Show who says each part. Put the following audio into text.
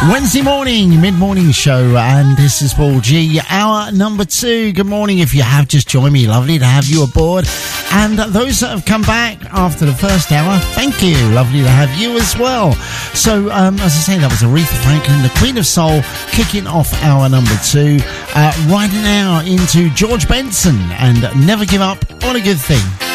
Speaker 1: Wednesday morning, mid-morning show, and this is Paul G, hour number 2. Good morning. If you have just joined me, lovely to have you aboard. And those that have come back after the first hour, thank you. Lovely to have you as well. So, as I say, that was Aretha Franklin, the Queen of Soul, kicking off hour number 2. Right now into George Benson and Never Give Up on a Good Thing.